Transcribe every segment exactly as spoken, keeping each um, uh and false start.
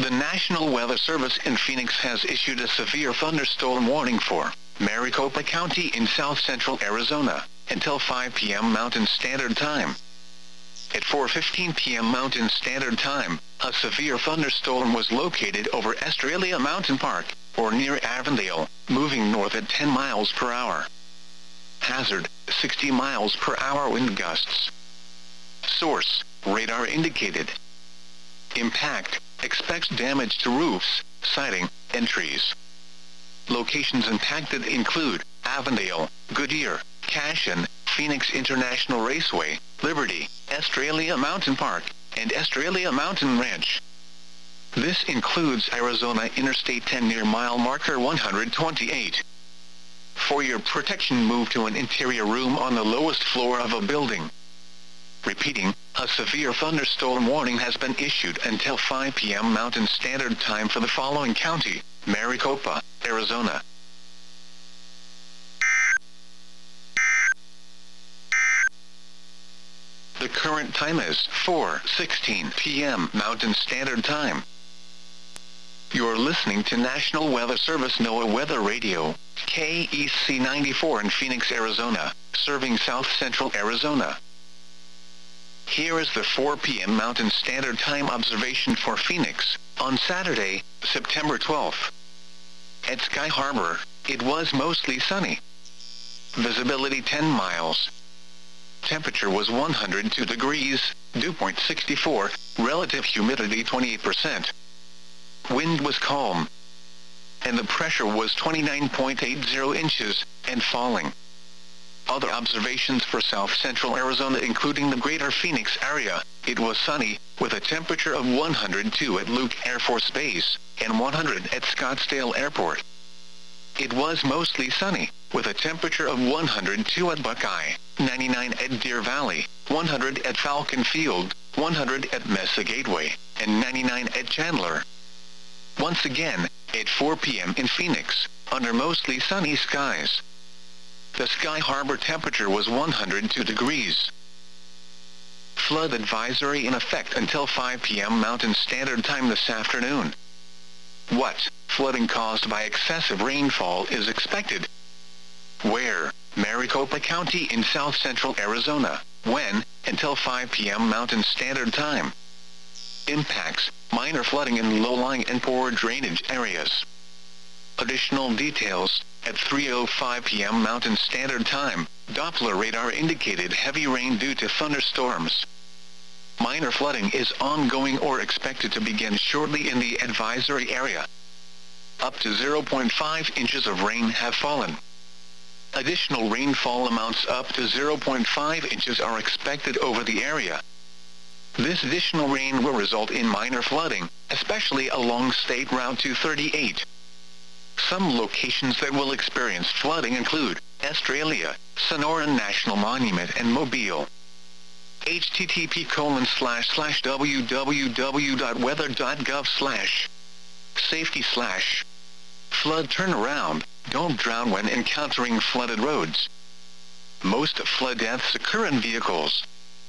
The National Weather Service in Phoenix has issued a severe thunderstorm warning for Maricopa County in south-central Arizona until five p m Mountain Standard Time. At four fifteen p m Mountain Standard Time, a severe thunderstorm was located over Estrella Mountain Park, or near Avondale, moving north at ten miles per hour. Hazard, sixty miles per hour wind gusts. Source, radar indicated. Impact, expects damage to roofs, siding, and trees. Locations impacted include Avondale, Goodyear, Cashion, Phoenix International Raceway, Liberty, Estrella Mountain Park, and Estrella Mountain Ranch. This includes Arizona Interstate ten near mile marker one hundred twenty-eight. For your protection, move to an interior room on the lowest floor of a building. Repeating, a severe thunderstorm warning has been issued until five p m Mountain Standard Time for the following county: Maricopa, Arizona. The current time is four sixteen p m Mountain Standard Time. You're listening to National Weather Service NOAA Weather Radio, K E C ninety-four in Phoenix, Arizona, serving south-central Arizona. Here is the four p m Mountain Standard Time observation for Phoenix, on Saturday, September twelfth. At Sky Harbor, it was mostly sunny. Visibility ten miles. Temperature was one hundred two degrees, dew point sixty-four, relative humidity twenty-eight percent. Wind was calm. And the pressure was twenty-nine point eight zero inches, and falling. Other observations for south-central Arizona, including the greater Phoenix area, it was sunny, with a temperature of one hundred two at Luke Air Force Base, and one hundred at Scottsdale Airport. It was mostly sunny, with a temperature of one hundred two at Buckeye, ninety-nine at Deer Valley, one hundred at Falcon Field, one hundred at Mesa Gateway, and ninety-nine at Chandler. Once again, at four p m in Phoenix, under mostly sunny skies. The Sky Harbor temperature was one hundred two degrees. Flood advisory in effect until five p m Mountain Standard Time this afternoon. What flooding caused by excessive rainfall is expected? Where? Maricopa County in south-central Arizona. When? Until five p m Mountain Standard Time. Impacts: minor flooding in low-lying and poor drainage areas. Additional details: at three oh five p m Mountain Standard Time, Doppler radar indicated heavy rain due to thunderstorms. Minor flooding is ongoing or expected to begin shortly in the advisory area. Up to zero point five inches of rain have fallen. Additional rainfall amounts up to zero point five inches are expected over the area. This additional rain will result in minor flooding, especially along State Route two thirty-eight. Some locations that will experience flooding include Estrella, Sonoran National Monument, and Mobile. H T T P colon slash slash w w w dot weather dot gov slash safety slash flood turnaround. Don't drown when encountering flooded roads. Most flood deaths occur in vehicles.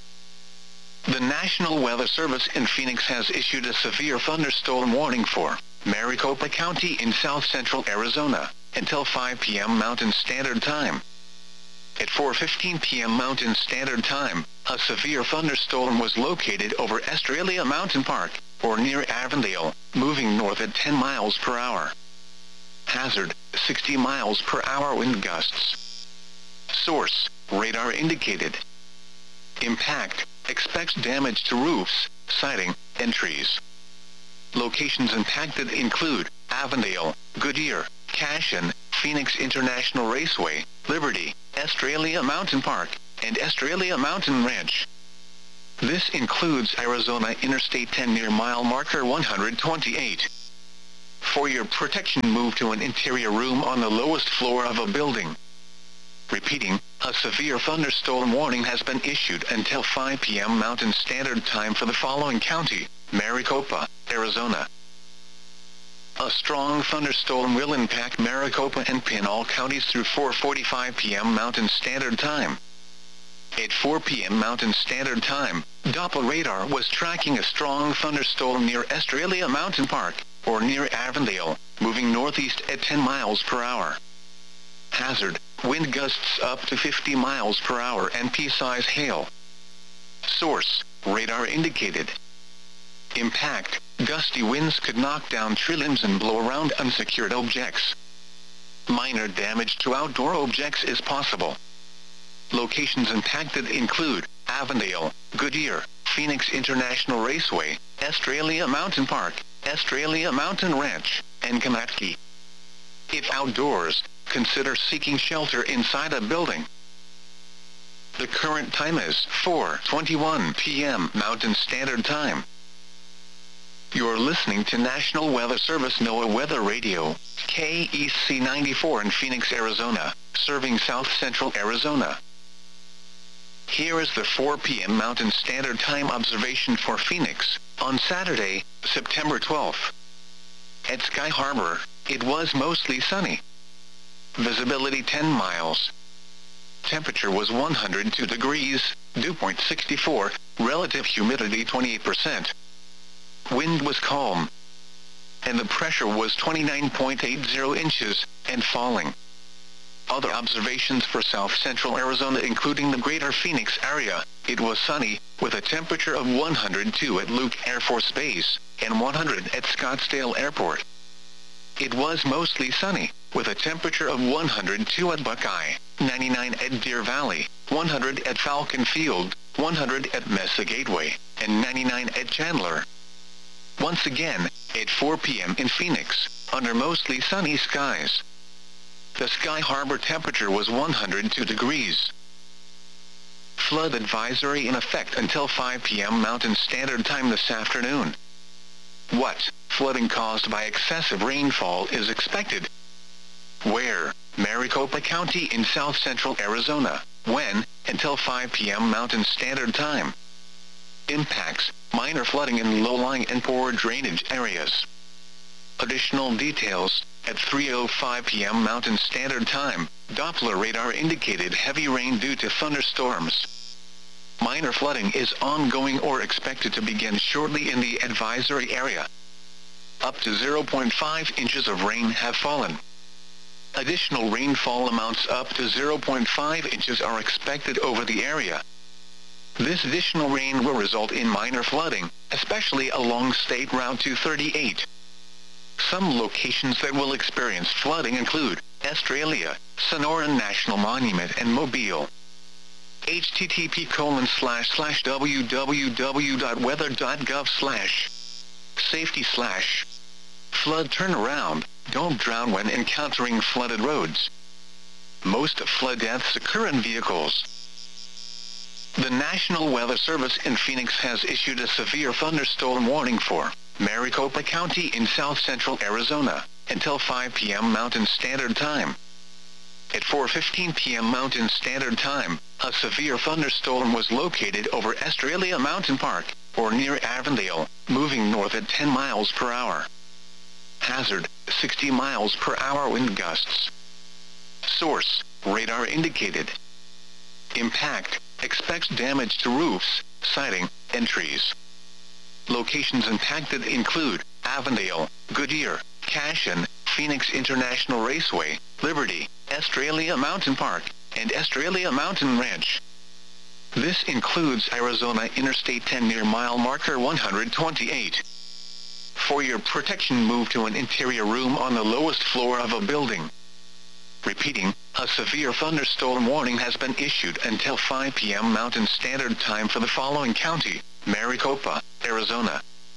The National Weather Service in Phoenix has issued a severe thunderstorm warning for Maricopa County in south-central Arizona until five p m Mountain Standard Time. At four fifteen p m Mountain Standard Time, a severe thunderstorm was located over Estrella Mountain Park, or near Avondale, moving north at ten miles per hour. Hazard, sixty miles per hour wind gusts. Source, radar indicated. Impact, expects damage to roofs, siding, and trees. Locations impacted include Avondale, Goodyear, Cashion, Phoenix International Raceway, Liberty, Estrella Mountain Park, and Estrella Mountain Ranch. This includes Arizona Interstate ten near mile marker one hundred twenty-eight. For your protection, move to an interior room on the lowest floor of a building. Repeating, a severe thunderstorm warning has been issued until five p m Mountain Standard Time for the following county: Maricopa, Arizona. A strong thunderstorm will impact Maricopa and Pinal counties through four forty-five p m Mountain Standard Time. At four p m Mountain Standard Time, Doppler radar was tracking a strong thunderstorm near Estralia Mountain Park, or near Avondale, moving northeast at ten miles per hour. Hazard, wind gusts up to fifty miles per hour and pea-size hail. Source, radar indicated. Impact, gusty winds could knock down tree limbs and blow around unsecured objects. Minor damage to outdoor objects is possible. Locations impacted include Avondale, Goodyear, Phoenix International Raceway, Estralia Mountain Park, Estralia Mountain Ranch, and Kanatki. If outdoors, consider seeking shelter inside a building. The current time is four twenty-one p m Mountain Standard Time. You're listening to National Weather Service NOAA Weather Radio, K E C ninety-four in Phoenix, Arizona, serving south central Arizona. Here is the four p m Mountain Standard Time observation for Phoenix, on Saturday, September twelfth. At Sky Harbor, it was mostly sunny. Visibility ten miles. Temperature was one hundred two degrees, dew point sixty-four, relative humidity twenty-eight percent. Wind was calm. And the pressure was twenty-nine point eight zero inches, and falling. Other observations for south central Arizona including the greater Phoenix area, it was sunny, with a temperature of one hundred two at Luke Air Force Base, and one hundred at Scottsdale Airport. It was mostly sunny, with a temperature of one hundred two at Buckeye, ninety-nine at Deer Valley, one hundred at Falcon Field, one hundred at Mesa Gateway, and ninety-nine at Chandler. Once again, at four p m in Phoenix, under mostly sunny skies. The Sky Harbor temperature was one hundred two degrees. Flood advisory in effect until five p m Mountain Standard Time this afternoon. What, flooding caused by excessive rainfall is expected? Where, Maricopa County in south central Arizona. When, until five p m Mountain Standard Time. Impacts, minor flooding in low-lying and poor drainage areas. Additional details, at three oh five p m Mountain Standard Time, Doppler radar indicated heavy rain due to thunderstorms. Minor flooding is ongoing or expected to begin shortly in the advisory area. Up to zero point five inches of rain have fallen. Additional rainfall amounts up to zero point five inches are expected over the area. This additional rain will result in minor flooding, especially along State Route two thirty-eight. Some locations that will experience flooding include Estralia, Sonoran National Monument and Mobile. H T T P colon slash slash w w w dot weather dot gov slash safety slash flood turnaround. Don't drown when encountering flooded roads. Most flood deaths occur in vehicles. The National Weather Service in Phoenix has issued a severe thunderstorm warning for Maricopa County in south central Arizona, until five p m Mountain Standard Time. At four fifteen p m Mountain Standard Time, a severe thunderstorm was located over Estralia Mountain Park, or near Avondale, moving north at ten miles per hour. Hazard, sixty miles per hour wind gusts. Source, radar indicated. Impact, expects damage to roofs, siding, and trees. Locations impacted include Avondale, Goodyear, Cashion, Phoenix International Raceway, Liberty, Estralia Mountain Park, and Estralia Mountain Ranch. This includes Arizona Interstate ten near mile marker one hundred twenty-eight. For your protection, move to an interior room on the lowest floor of a building. Repeating, a severe thunderstorm warning has been issued until five p m Mountain Standard Time for the following county: Maricopa, Arizona.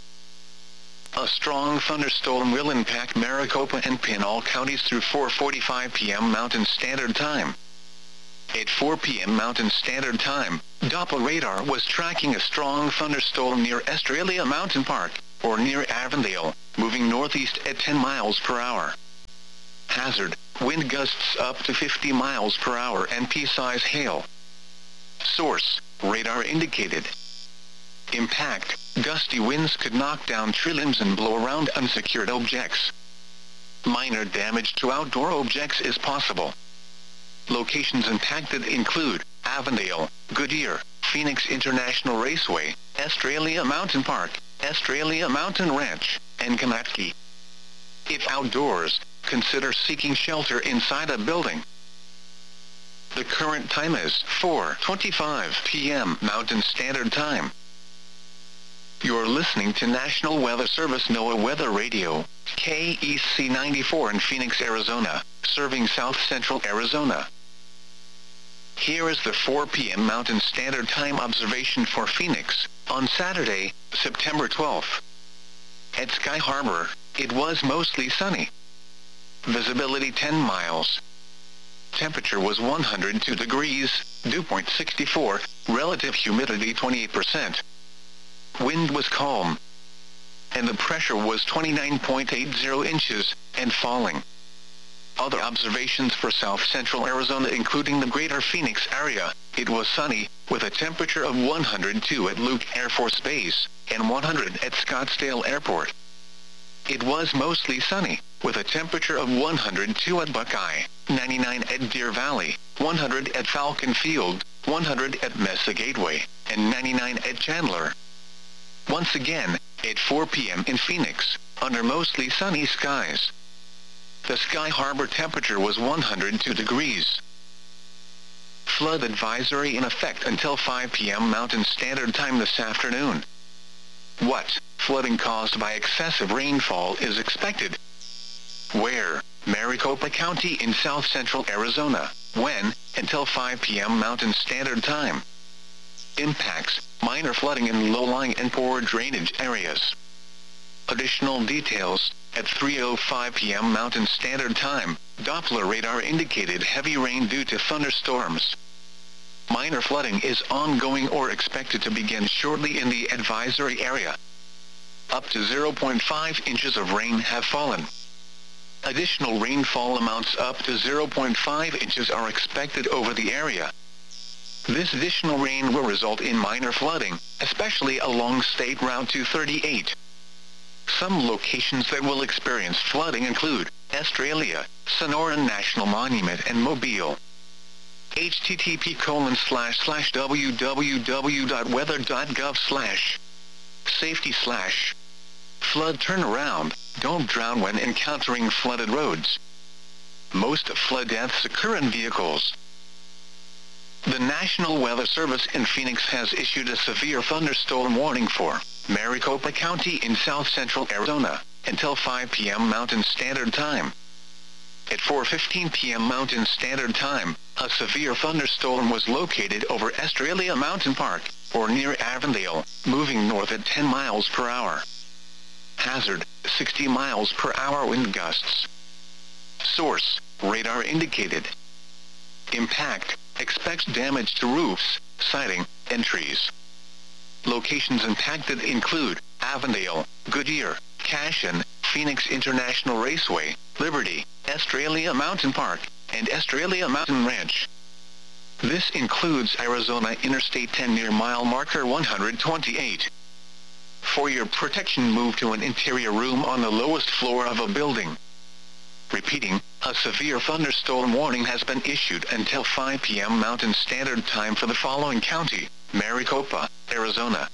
A strong thunderstorm will impact Maricopa and Pinal counties through four forty-five p m Mountain Standard Time. At four p m Mountain Standard Time, Doppler radar was tracking a strong thunderstorm near Estralia Mountain Park, or near Avondale, moving northeast at ten miles per hour. Hazard, wind gusts up to fifty miles per hour and pea-size hail. Source, radar indicated. Impact, gusty winds could knock down tree limbs and blow around unsecured objects. Minor damage to outdoor objects is possible. Locations impacted include Avondale, Goodyear, Phoenix International Raceway, Australia Mountain Park, Australia Mountain Ranch, and Kanatki. If outdoors, consider seeking shelter inside a building. The current time is four twenty-five p m Mountain Standard Time. You're listening to National Weather Service NOAA Weather Radio, K E C ninety-four in Phoenix, Arizona, serving South Central Arizona. Here is the four p m Mountain Standard Time observation for Phoenix, on Saturday, September twelfth. At Sky Harbor, it was mostly sunny. Visibility ten miles. Temperature was one hundred two degrees, dew point sixty-four, relative humidity twenty-eight percent. Wind was calm. And the pressure was twenty-nine point eight zero inches, and falling. Other observations for South Central Arizona including the greater Phoenix area, it was sunny, with a temperature of one hundred two at Luke Air Force Base, and one hundred at Scottsdale Airport. It was mostly sunny, with a temperature of one hundred two at Buckeye, ninety-nine at Deer Valley, one hundred at Falcon Field, one hundred at Mesa Gateway, and ninety-nine at Chandler. Once again, at four p m in Phoenix, under mostly sunny skies. The Sky Harbor temperature was one hundred two degrees. Flood advisory in effect until five p m Mountain Standard Time this afternoon. What flooding caused by excessive rainfall is expected? Where? Maricopa County in South Central Arizona. When? Until five p m Mountain Standard Time. Impacts: minor flooding in low-lying and poor drainage areas. Additional details: at three oh five p m Mountain Standard Time, Doppler radar indicated heavy rain due to thunderstorms. Minor flooding is ongoing or expected to begin shortly in the advisory area. Up to zero point five inches of rain have fallen. Additional rainfall amounts up to zero point five inches are expected over the area. This additional rain will result in minor flooding, especially along State Route two thirty-eight. Some locations that will experience flooding include Australia, Sonoran National Monument and Mobile. H T T P colon slash slash w w w dot weather dot gov slash safety slash flood turnaround. Don't drown when encountering flooded roads. Most flood deaths occur in vehicles. The National Weather Service in Phoenix has issued a severe thunderstorm warning for Maricopa County in South Central Arizona until five p m Mountain Standard Time. At four fifteen p m Mountain Standard Time, a severe thunderstorm was located over Australia Mountain Park, or near Avondale, moving north at ten miles per hour. Hazard: sixty miles per hour wind gusts. Source: radar indicated. Impact: expects damage to roofs, siding, and trees. Locations impacted include Avondale, Goodyear, Cashion, Phoenix International Raceway, Liberty, Australia Mountain Park, and Australia Mountain Ranch. This includes Arizona Interstate ten near mile marker one hundred twenty-eight. For your protection, move to an interior room on the lowest floor of a building. Repeating, a severe thunderstorm warning has been issued until five p m Mountain Standard Time for the following county: Maricopa, Arizona.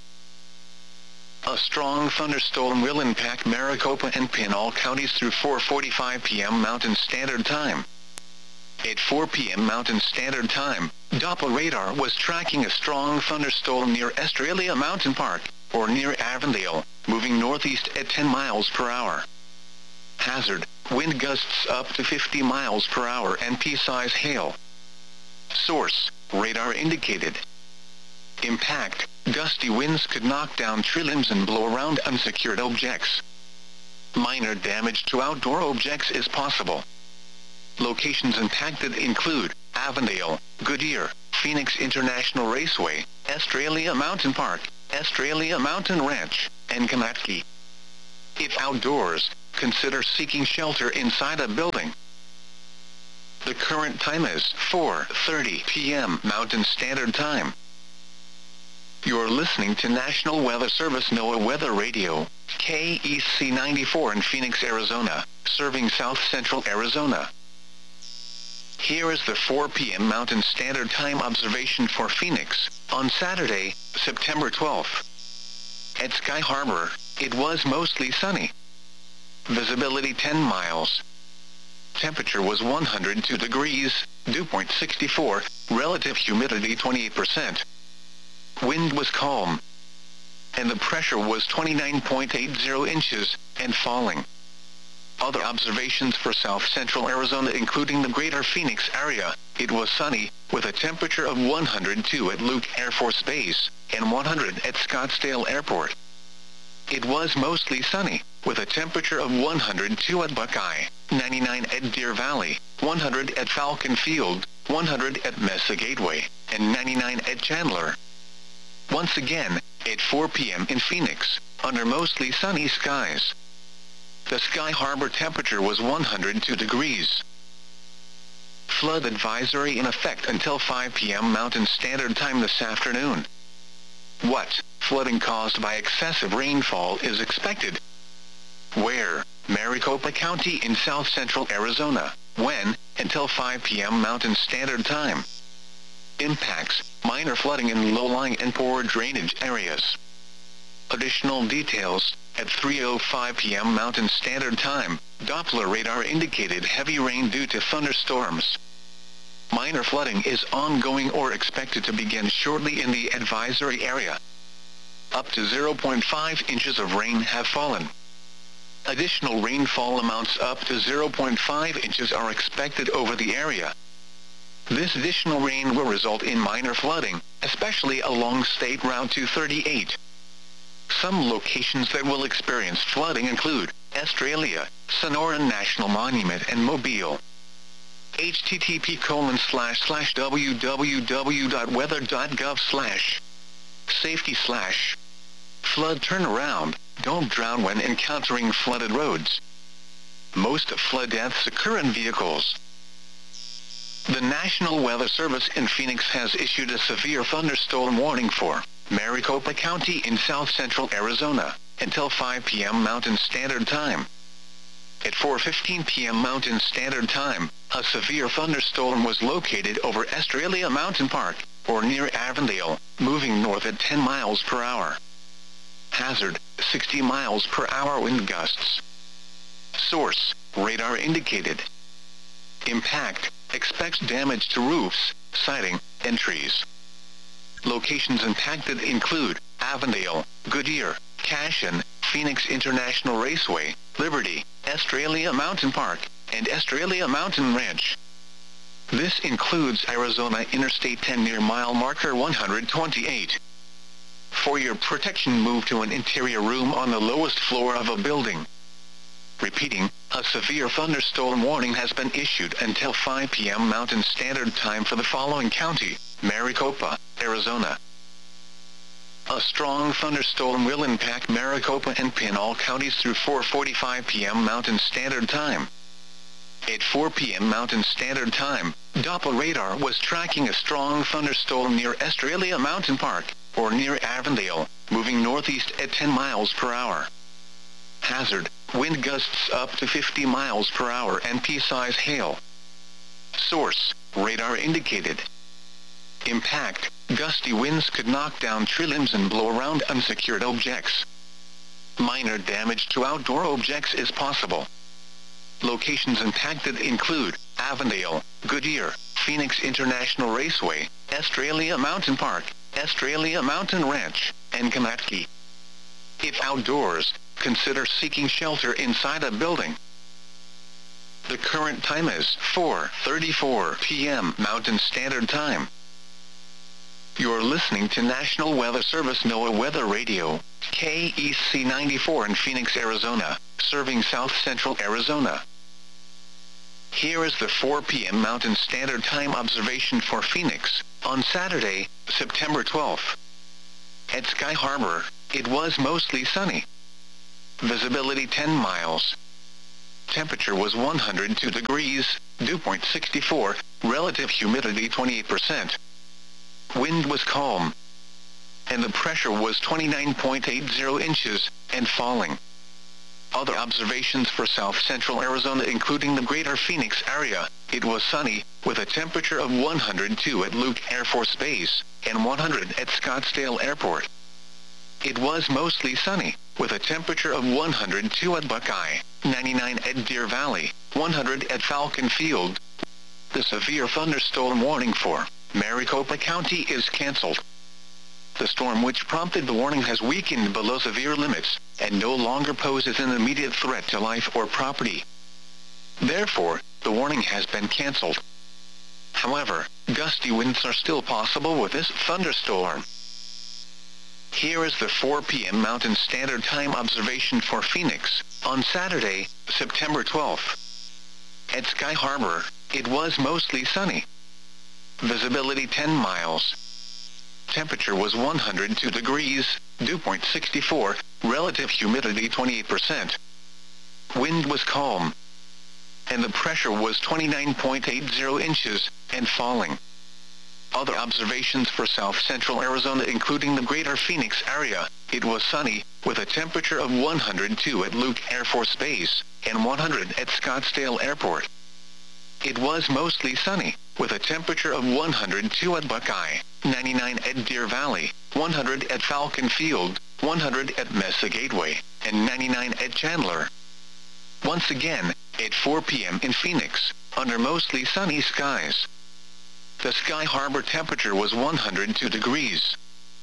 A strong thunderstorm will impact Maricopa and Pinal counties through four forty-five p m Mountain Standard Time. At four p m Mountain Standard Time, Doppler radar was tracking a strong thunderstorm near Australia Mountain Park, or near Avondale, moving northeast at ten miles per hour. Hazard: wind gusts up to fifty miles per hour and pea-size hail. Source: radar indicated. Impact: gusty winds could knock down tree limbs and blow around unsecured objects. Minor damage to outdoor objects is possible. Locations impacted include Avondale, Goodyear, Phoenix International Raceway, Australia Mountain Park, Australia Mountain Ranch, and Kanatki. If outdoors, consider seeking shelter inside a building. The current time is four thirty p m Mountain Standard Time. You're listening to National Weather Service NOAA Weather Radio, K E C ninety-four in Phoenix, Arizona, serving South Central Arizona. Here is the four p m Mountain Standard Time observation for Phoenix, on Saturday, September twelfth. At Sky Harbor, it was mostly sunny. Visibility ten miles. Temperature was one hundred two degrees, dew point sixty-four, relative humidity twenty-eight percent. Wind was calm. And the pressure was twenty-nine point eight zero inches, and falling. Other observations for south central Arizona including the greater Phoenix area, it was sunny, with a temperature of one hundred two at Luke Air Force Base, and one hundred at Scottsdale Airport. It was mostly sunny, with a temperature of one hundred two at Buckeye, ninety-nine at Deer Valley, one hundred at Falcon Field, one hundred at Mesa Gateway, and ninety-nine at Chandler. Once again, at four p m in Phoenix, under mostly sunny skies. The Sky Harbor temperature was one hundred two degrees. Flood advisory in effect until five p m Mountain Standard Time this afternoon. What flooding caused by excessive rainfall is expected? Where? Maricopa County in south central Arizona. When? Until five p m Mountain Standard Time. Impacts: minor flooding in low-lying and poor drainage areas. Additional details: at three oh five p m Mountain Standard Time, Doppler radar indicated heavy rain due to thunderstorms. Minor flooding is ongoing or expected to begin shortly in the advisory area. Up to zero point five inches of rain have fallen. Additional rainfall amounts up to zero point five inches are expected over the area. This additional rain will result in minor flooding, especially along State Route two thirty-eight. Some locations that will experience flooding include Estrella, Sonora National Monument and Mobile. H T T P colon slash slash w w w dot weather dot gov slash safety slash flood turnaround. Don't drown when encountering flooded roads. Most flood deaths occur in vehicles. The National Weather Service in Phoenix has issued a severe thunderstorm warning for Maricopa County in south central Arizona, until five p m Mountain Standard Time. At four fifteen p m Mountain Standard Time, a severe thunderstorm was located over Estrella Mountain Park, or near Avondale, moving north at ten miles per hour. Hazard: sixty miles per hour wind gusts. Source: radar indicated. Impact: expects damage to roofs, siding, and trees. Locations impacted include Avondale, Goodyear, Cashion, Phoenix International Raceway, Liberty, Estrella Mountain Park, and Estrella Mountain Ranch. This includes Arizona Interstate ten near mile marker one hundred twenty-eight. For your protection, move to an interior room on the lowest floor of a building. Repeating, a severe thunderstorm warning has been issued until five p m Mountain Standard Time for the following county: Maricopa, Arizona. A strong thunderstorm will impact Maricopa and Pinal counties through four forty-five p m Mountain Standard Time. At four p m Mountain Standard Time, Doppler radar was tracking a strong thunderstorm near Estrella Mountain Park, or near Avondale, moving northeast at ten miles per hour. Hazard: wind gusts up to fifty miles per hour and pea-size hail. Source: radar indicated. Impact: gusty winds could knock down tree limbs and blow around unsecured objects. Minor damage to outdoor objects is possible. Locations impacted include Avondale, Goodyear, Phoenix International Raceway, Estrella Mountain Park, Estrella Mountain Ranch, and Comatke. If outdoors, consider seeking shelter inside a building. The current time is four thirty-four p m Mountain Standard Time. You're listening to National Weather Service NOAA Weather Radio, K E C ninety-four in Phoenix, Arizona, serving south central Arizona. Here is the four p m Mountain Standard Time observation for Phoenix, on Saturday, September twelfth. At Sky Harbor, it was mostly sunny. Visibility ten miles. Temperature was one hundred two degrees, dew point sixty-four, relative humidity twenty-eight percent. Wind was calm. And the pressure was twenty-nine point eight zero inches, and falling. Other observations for south central Arizona including the greater Phoenix area, it was sunny, with a temperature of one hundred two at Luke Air Force Base, and one hundred at Scottsdale Airport. It was mostly sunny, with a temperature of one hundred two at Buckeye, ninety-nine at Deer Valley, one hundred at Falcon Field. The severe thunderstorm warning for Maricopa County is canceled. The storm which prompted the warning has weakened below severe limits, and no longer poses an immediate threat to life or property. Therefore, the warning has been canceled. However, gusty winds are still possible with this thunderstorm. Here is the four p m Mountain Standard Time observation for Phoenix, on Saturday, September twelfth. At Sky Harbor, it was mostly sunny. Visibility ten miles. Temperature was one hundred two degrees, dew point sixty-four, relative humidity twenty-eight percent. Wind was calm. And the pressure was twenty-nine point eight zero inches, and falling. Other observations for south central Arizona including the greater Phoenix area, it was sunny, with a temperature of one hundred two at Luke Air Force Base, and one hundred at Scottsdale Airport. It was mostly sunny, with a temperature of one hundred two at Buckeye, ninety-nine at Deer Valley, one hundred at Falcon Field, one hundred at Mesa Gateway, and ninety-nine at Chandler. Once again, at four p m in Phoenix, under mostly sunny skies. The Sky Harbor temperature was one hundred two degrees.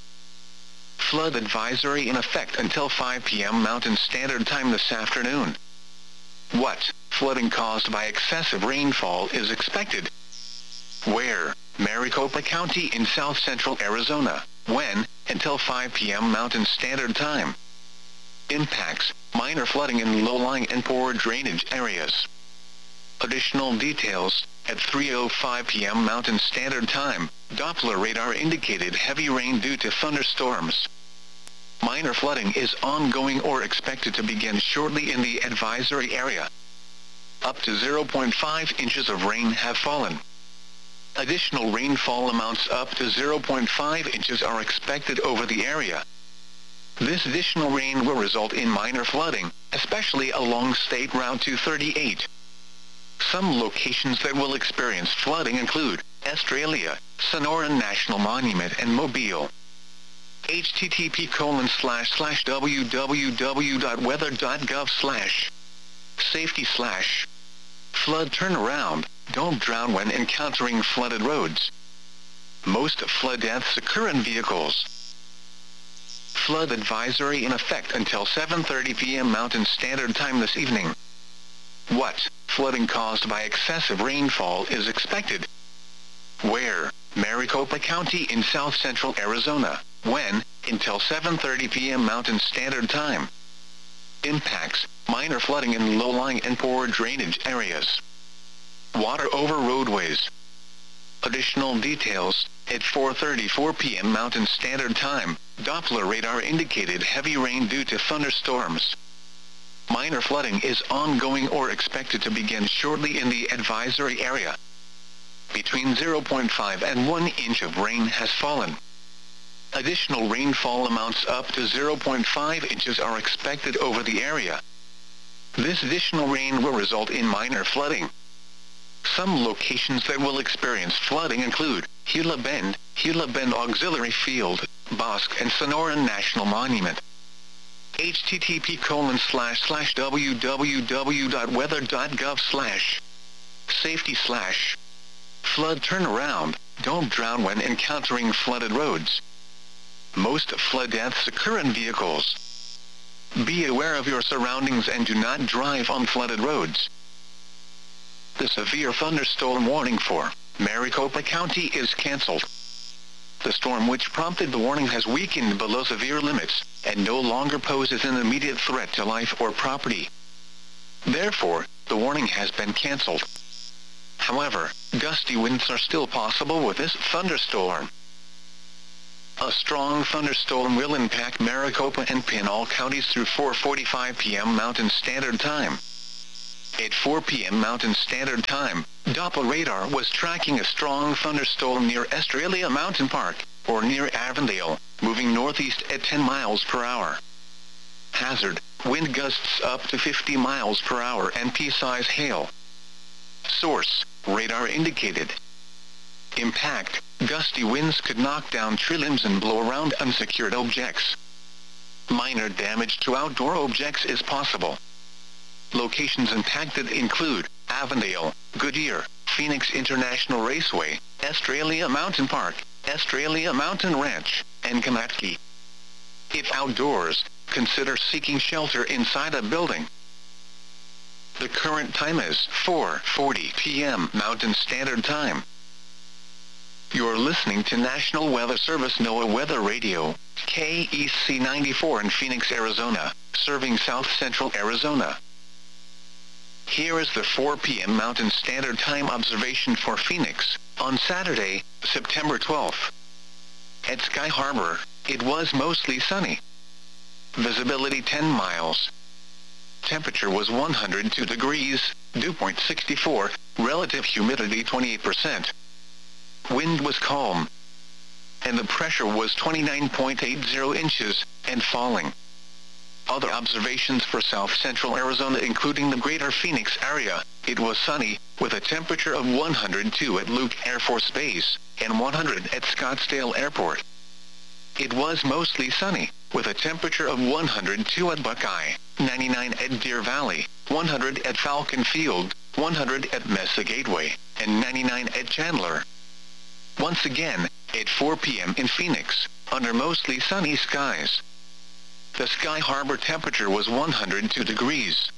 Flood advisory in effect until five p m Mountain Standard Time this afternoon. What flooding caused by excessive rainfall is expected? Where? Maricopa County in south central Arizona. When? Until five p m Mountain Standard Time. Impacts: minor flooding in low-lying and poor drainage areas. Additional details: at three oh five p m Mountain Standard Time, Doppler radar indicated heavy rain due to thunderstorms. Minor flooding is ongoing or expected to begin shortly in the advisory area. Up to zero point five inches of rain have fallen. Additional rainfall amounts up to zero point five inches are expected over the area. This additional rain will result in minor flooding, especially along State Route two thirty-eight. Some locations that will experience flooding include Estrella, Sonoran National Monument and Mobile. H T T P colon slash slash w w w dot weather dot gov slash safety slash flood turnaround. Don't drown when encountering flooded roads. Most flood deaths occur in vehicles. Flood advisory in effect until seven thirty p m Mountain Standard Time this evening. What flooding caused by excessive rainfall is expected? Where? Maricopa County in south central Arizona. When? Until seven thirty p m Mountain Standard Time. Impacts: minor flooding in low-lying and poor drainage areas. Water over roadways. Additional details: at four thirty-four p m Mountain Standard Time, Doppler radar indicated heavy rain due to thunderstorms. Minor flooding is ongoing or expected to begin shortly in the advisory area. Between zero point five and one inch of rain has fallen. Additional rainfall amounts up to zero point five inches are expected over the area. This additional rain will result in minor flooding. Some locations that will experience flooding include Gila Bend, Gila Bend Auxiliary Field, Bosque and Sonoran National Monument. H T T P colon slash slash w w w dot weather dot gov slash safety slash flood turnaround. Don't drown when encountering flooded roads. Most flood deaths occur in vehicles. Be aware of your surroundings and do not drive on flooded roads. The severe thunderstorm warning for Maricopa County is canceled. The storm which prompted the warning has weakened below severe limits, and no longer poses an immediate threat to life or property. Therefore, the warning has been canceled. However, gusty winds are still possible with this thunderstorm. A strong thunderstorm will impact Maricopa and Pinal counties through four forty-five p m Mountain Standard Time. At four p m Mountain Standard Time, Doppler radar was tracking a strong thunderstorm near Estrella Mountain Park, or near Avondale, moving northeast at ten miles per hour. Hazard: wind gusts up to fifty miles per hour and pea-size hail. Source: radar indicated. Impact, gusty winds could knock down tree limbs and blow around unsecured objects. Minor damage to outdoor objects is possible. Locations impacted include Avondale, Goodyear, Phoenix International Raceway, Australia Mountain Park, Australia Mountain Ranch, and Kamatki. If outdoors, consider seeking shelter inside a building. The current time is four forty p m Mountain Standard Time. You're listening to National Weather Service NOAA Weather Radio, K E C ninety-four in Phoenix, Arizona, serving south central Arizona. Here is the four p m Mountain Standard Time observation for Phoenix, on Saturday, September twelfth. At Sky Harbor, it was mostly sunny. Visibility ten miles. Temperature was one hundred two degrees, dew point sixty-four, relative humidity twenty-eight percent. Wind was calm. And the pressure was twenty-nine point eight zero inches, and falling. Other observations for south central Arizona including the greater Phoenix area, it was sunny, with a temperature of one hundred two at Luke Air Force Base, and one hundred at Scottsdale Airport. It was mostly sunny, with a temperature of one hundred two at Buckeye, ninety-nine at Deer Valley, one hundred at Falcon Field, one hundred at Mesa Gateway, and ninety-nine at Chandler. Once again, at four p m in Phoenix, under mostly sunny skies. The Sky Harbor temperature was one hundred two degrees.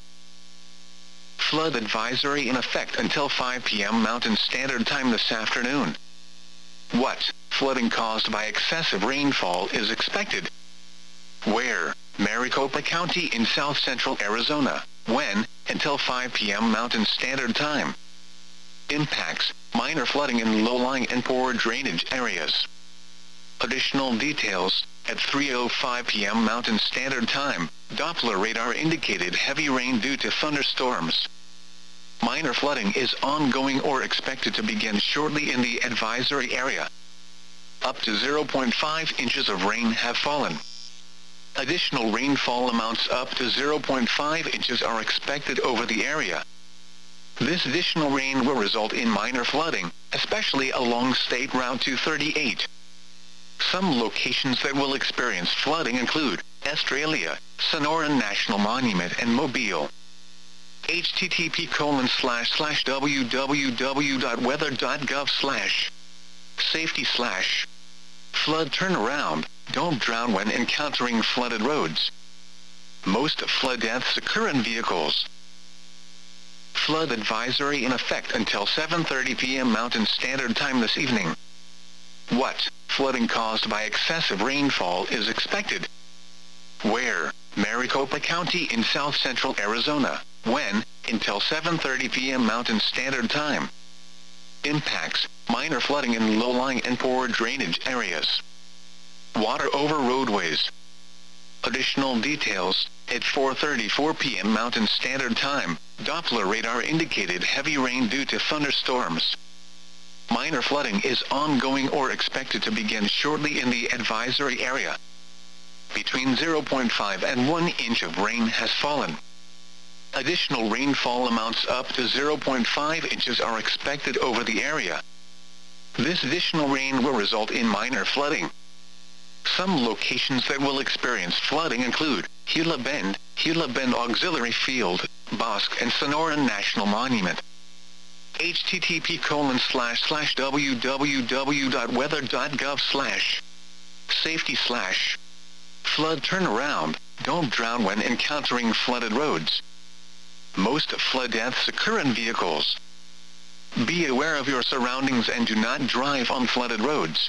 Flood advisory in effect until five p m Mountain Standard Time this afternoon. What flooding caused by excessive rainfall is expected? Where? Maricopa County in south central Arizona. When? Until five p m Mountain Standard Time. Impacts: minor flooding in low-lying and poor drainage areas. Additional details: at three oh five p m Mountain Standard Time, Doppler radar indicated heavy rain due to thunderstorms. Minor flooding is ongoing or expected to begin shortly in the advisory area. Up to zero point five inches of rain have fallen. Additional rainfall amounts up to zero point five inches are expected over the area. This additional rain will result in minor flooding, especially along State Route two thirty-eight. Some locations that will experience flooding include Australia, Sonoran National Monument, and Mobile. H T T P colon slash slash w w w dot weather dot gov slash safety slash flood turnaround. Don't drown when encountering flooded roads. Most flood deaths occur in vehicles. Flood advisory in effect until seven thirty p m Mountain Standard Time this evening. What flooding caused by excessive rainfall is expected? Where? Maricopa County in south central Arizona. When? Until seven thirty p m Mountain Standard Time. Impacts: minor flooding in low-lying and poor drainage areas. Water over roadways. Additional details: at four thirty-four p m Mountain Standard Time, Doppler radar indicated heavy rain due to thunderstorms. Minor flooding is ongoing or expected to begin shortly in the advisory area. Between zero point five and one inch of rain has fallen. Additional rainfall amounts up to zero point five inches are expected over the area. This additional rain will result in minor flooding. Some locations that will experience flooding include Gila Bend, Gila Bend Auxiliary Field, Bosque, and Sonoran National Monument. H T T P colon slash slash w w w dot weather dot gov slash safety slash flood turnaround. Don't drown when encountering flooded roads. Most flood deaths occur in vehicles. Be aware of your surroundings and do not drive on flooded roads.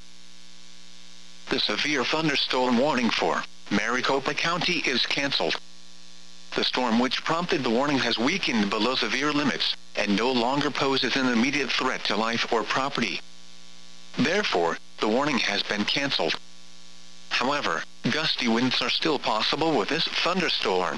The severe thunderstorm warning for Maricopa County is canceled. The storm which prompted the warning has weakened below severe limits and no longer poses an immediate threat to life or property. Therefore, the warning has been canceled. However, gusty winds are still possible with this thunderstorm.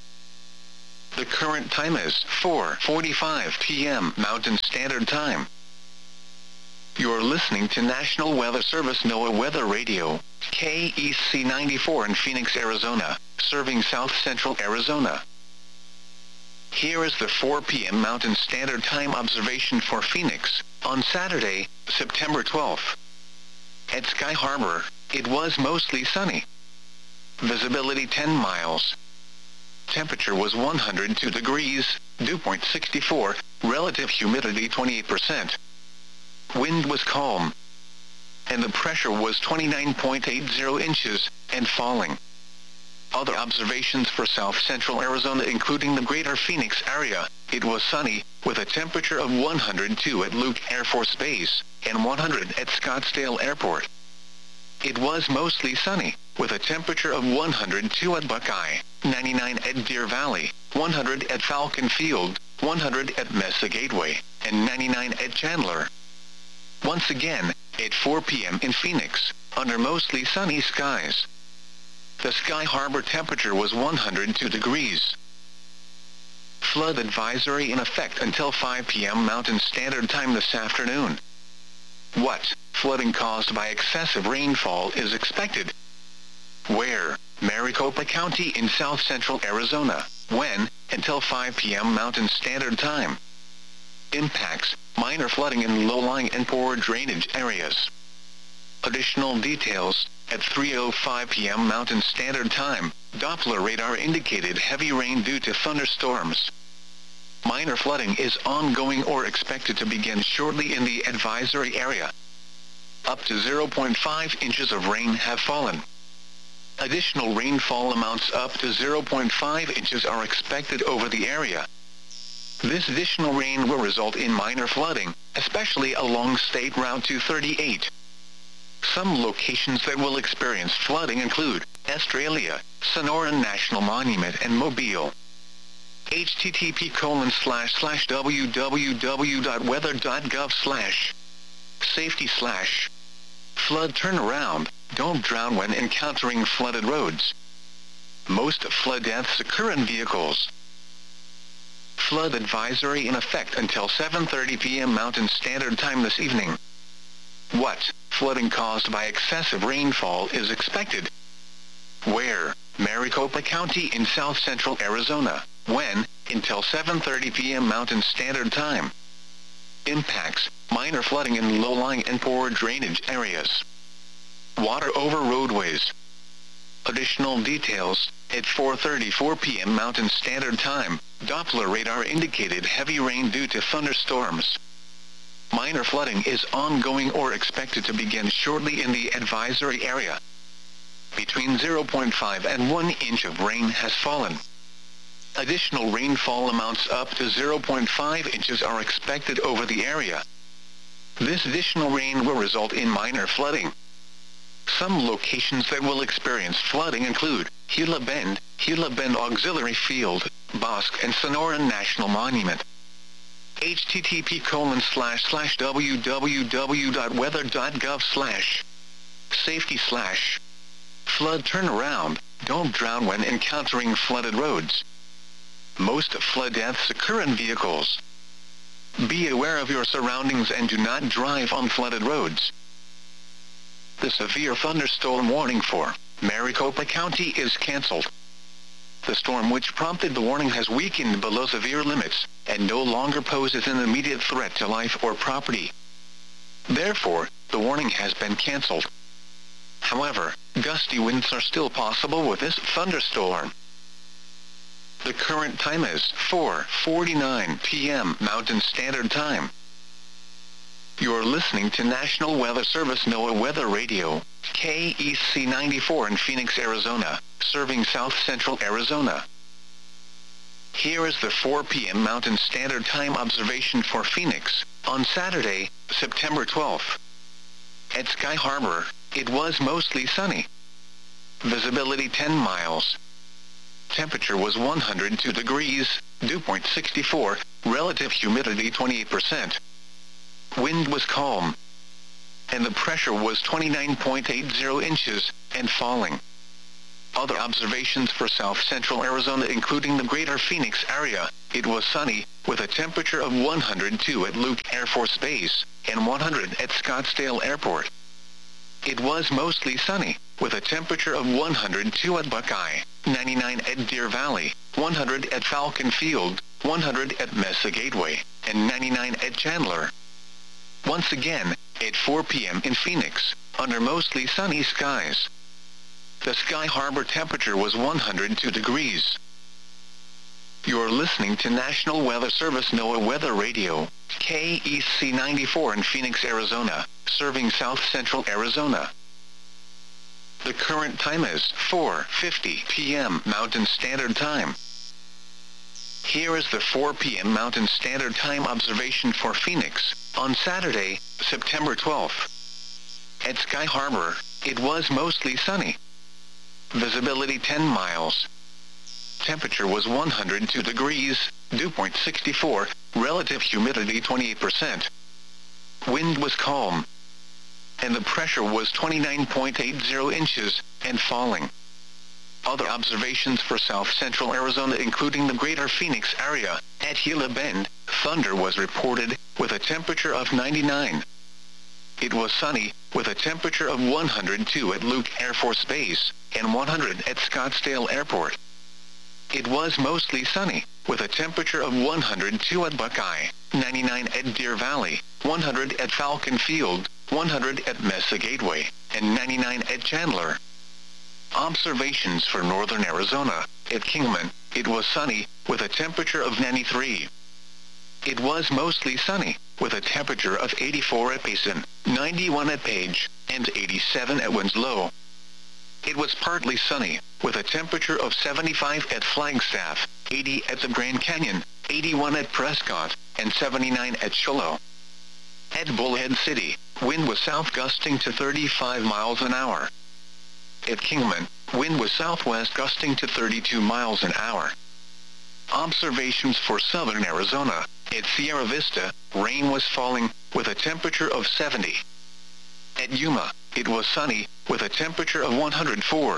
The current time is four forty-five p m Mountain Standard Time. You're listening to National Weather Service NOAA Weather Radio, K E C ninety-four in Phoenix, Arizona, serving south central Arizona. Here is the four p m Mountain Standard Time observation for Phoenix, on Saturday, September twelfth. At Sky Harbor, it was mostly sunny. Visibility ten miles. Temperature was one hundred two degrees, dew point sixty-four, relative humidity twenty-eight percent. Wind was calm. And the pressure was twenty-nine point eight zero inches, and falling. Other observations for south central Arizona including the greater Phoenix area, it was sunny, with a temperature of one hundred two at Luke Air Force Base, and one hundred at Scottsdale Airport. It was mostly sunny, with a temperature of one hundred two at Buckeye, ninety-nine at Deer Valley, one hundred at Falcon Field, one hundred at Mesa Gateway, and ninety-nine at Chandler. Once again, at four p m in Phoenix, under mostly sunny skies. The Sky Harbor temperature was one hundred two degrees. Flood advisory in effect until five p m Mountain Standard Time this afternoon. What flooding caused by excessive rainfall is expected? Where? Maricopa County in south central Arizona. When? Until five p m Mountain Standard Time. Impacts: minor flooding in low-lying and poor drainage areas. Additional details: at three oh five p m Mountain Standard Time, Doppler radar indicated heavy rain due to thunderstorms. Minor flooding is ongoing or expected to begin shortly in the advisory area. Up to zero point five inches of rain have fallen. Additional rainfall amounts up to zero point five inches are expected over the area. This additional rain will result in minor flooding, especially along State Route two thirty-eight. Some locations that will experience flooding include Estrella, Sonoran National Monument and Mobile. H T T P colon slash slash w w w dot weather dot gov slash safety slash flood turnaround. Don't drown when encountering flooded roads. Most flood deaths occur in vehicles. Flood advisory in effect until seven thirty p m Mountain Standard Time this evening. What flooding caused by excessive rainfall is expected? Where? Maricopa County in south central Arizona. When? Until seven thirty p m Mountain Standard Time. Impacts: minor flooding in low-lying and poor drainage areas. Water over roadways. Additional details: at four thirty-four p m Mountain Standard Time, Doppler radar indicated heavy rain due to thunderstorms. Minor flooding is ongoing or expected to begin shortly in the advisory area. Between zero point five and one inch of rain has fallen. Additional rainfall amounts up to zero point five inches are expected over the area. This additional rain will result in minor flooding. Some locations that will experience flooding include Gila Bend, Gila Bend Auxiliary Field, Bosque and Sonoran National Monument. H T T P colon slash slash w w w dot weather dot gov slash safety slash flood turnaround. Don't drown when encountering flooded roads. Most flood deaths occur in vehicles. Be aware of your surroundings and do not drive on flooded roads. The severe thunderstorm warning for Maricopa County is canceled. The storm which prompted the warning has weakened below severe limits, and no longer poses an immediate threat to life or property. Therefore, the warning has been canceled. However, gusty winds are still possible with this thunderstorm. The current time is four forty-nine p m Mountain Standard Time. You're listening to National Weather Service NOAA Weather Radio, K E C ninety-four in Phoenix, Arizona, serving south central Arizona. Here is the four p m Mountain Standard Time observation for Phoenix, on Saturday, September twelfth. At Sky Harbor, it was mostly sunny. Visibility ten miles. Temperature was one hundred two degrees, dew point sixty-four, relative humidity twenty-eight percent. Wind was calm. And the pressure was twenty-nine point eight zero inches, and falling. Other observations for south central Arizona including the greater Phoenix area, it was sunny, with a temperature of one hundred two at Luke Air Force Base, and one hundred at Scottsdale Airport. It was mostly sunny, with a temperature of one hundred two at Buckeye, ninety-nine at Deer Valley, one hundred at Falcon Field, one hundred at Mesa Gateway, and ninety-nine at Chandler. Once again, at four p m in Phoenix, under mostly sunny skies. The Sky Harbor temperature was one hundred two degrees. You're listening to National Weather Service NOAA Weather Radio, K E C ninety-four in Phoenix, Arizona, serving south central Arizona. The current time is four fifty p m Mountain Standard Time. Here is the four p m Mountain Standard Time observation for Phoenix, on Saturday, September twelfth. At Sky Harbor, it was mostly sunny. Visibility ten miles. Temperature was one hundred two degrees, dew point sixty-four, relative humidity twenty-eight percent. Wind was calm. And the pressure was twenty-nine point eight zero inches, and falling. Other observations for south central Arizona including the greater Phoenix area, at Gila Bend, thunder was reported, with a temperature of ninety-nine. It was sunny, with a temperature of one hundred two at Luke Air Force Base, and one hundred at Scottsdale Airport. It was mostly sunny, with a temperature of one hundred two at Buckeye, ninety-nine at Deer Valley, one hundred at Falcon Field, one hundred at Mesa Gateway, and ninety-nine at Chandler. Observations for northern Arizona, at Kingman, it was sunny, with a temperature of ninety-three. It was mostly sunny, with a temperature of eighty-four at Payson, ninety-one at Page, and eighty-seven at Winslow. It was partly sunny, with a temperature of seventy-five at Flagstaff, eighty at the Grand Canyon, eighty-one at Prescott, and seventy-nine at Shiloh. At Bullhead City, wind was south gusting to thirty-five miles an hour. At Kingman, wind was southwest gusting to thirty-two miles an hour. Observations for southern Arizona, at Sierra Vista, rain was falling, with a temperature of seventy. At Yuma, it was sunny, with a temperature of one hundred four.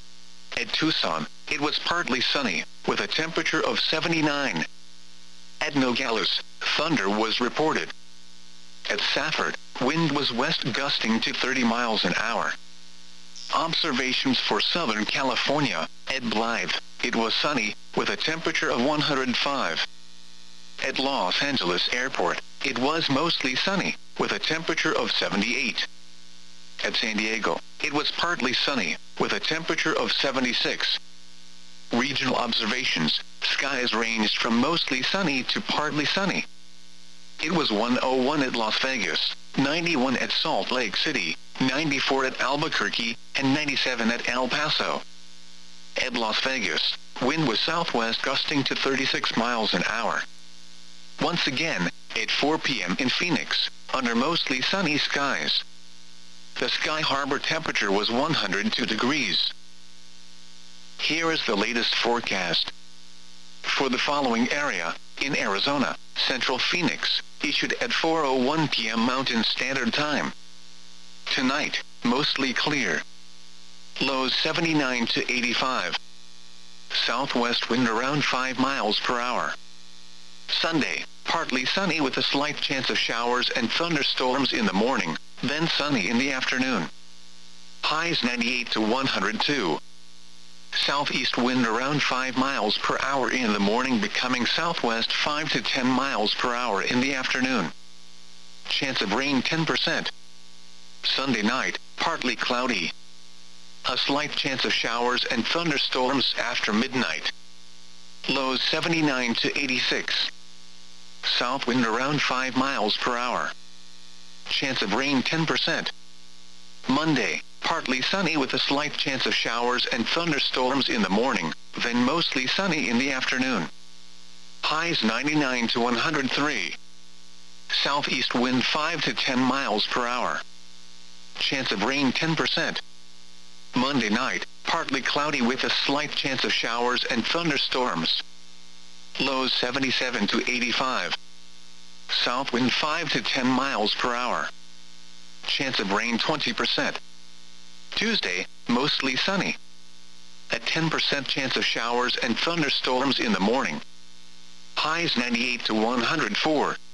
At Tucson, it was partly sunny, with a temperature of seventy-nine. At Nogales, thunder was reported. At Safford, wind was west gusting to thirty miles an hour. Observations for Southern California, at Blythe, it was sunny, with a temperature of one hundred five. At Los Angeles Airport, it was mostly sunny, with a temperature of seventy-eight. At San Diego, it was partly sunny, with a temperature of seventy-six. Regional observations, skies ranged from mostly sunny to partly sunny. It was one oh one at Las Vegas, ninety-one at Salt Lake City, ninety-four at Albuquerque, and ninety-seven at El Paso. At Las Vegas, wind was southwest gusting to thirty-six miles an hour. Once again, at four p m in Phoenix, under mostly sunny skies. The Sky Harbor temperature was one hundred two degrees. Here is the latest forecast. For the following area, in Arizona, Central Phoenix, issued at four oh one p m Mountain Standard Time. Tonight, mostly clear. Lows seventy-nine to eighty-five. Southwest wind around five miles per hour. Sunday, partly sunny with a slight chance of showers and thunderstorms in the morning, then sunny in the afternoon. Highs ninety-eight to one hundred two. Southeast wind around five miles per hour in the morning, becoming southwest five to ten miles per hour in the afternoon. Chance of rain ten percent. Sunday night, partly cloudy. A slight chance of showers and thunderstorms after midnight. Lows seventy-nine to eighty-six. South wind around five miles per hour. Chance of rain ten percent. Monday, partly sunny with a slight chance of showers and thunderstorms in the morning, then mostly sunny in the afternoon. Highs ninety-nine to one hundred three. Southeast wind five to ten miles per hour. Chance of rain ten percent. Monday night, partly cloudy with a slight chance of showers and thunderstorms. Lows seventy-seven to eighty-five. South wind five to ten miles per hour. Chance of rain twenty percent. Tuesday, mostly sunny. A ten percent chance of showers and thunderstorms in the morning. Highs ninety-eight to one hundred four.